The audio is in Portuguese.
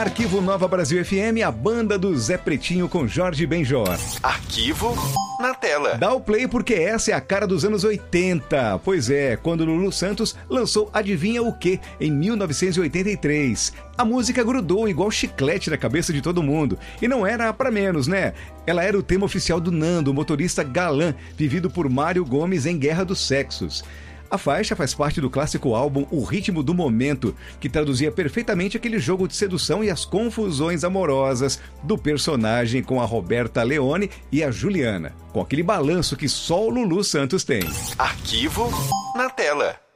Arquivo Nova Brasil FM, a banda do Zé Pretinho com Jorge Benjor. Arquivo na tela. Dá o play porque essa é a cara dos anos 80. Pois é, quando Lulu Santos lançou Adivinha o Quê? Em 1983. A música grudou igual chiclete na cabeça de todo mundo. E não era pra menos, né? Ela era o tema oficial do Nando, o motorista galã, vivido por Mário Gomes em Guerra dos Sexos. A faixa faz parte do clássico álbum O Ritmo do Momento, que traduzia perfeitamente aquele jogo de sedução e as confusões amorosas do personagem com a Roberta Leone e a Juliana, com aquele balanço que só o Lulu Santos tem. Arquivo na tela.